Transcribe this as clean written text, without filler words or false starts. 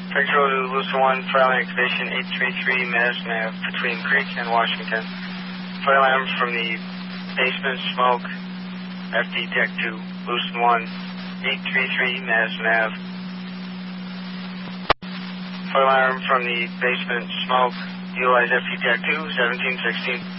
Control to Lucid 1, fire alarm activation 833 Madison Ave between Creek and Washington. Fire alarm from the basement smoke, FD Tech 2, Lucid 1, 833 Madison Ave. Fire alarm from the basement smoke, utilize FD Tech 2, 1716.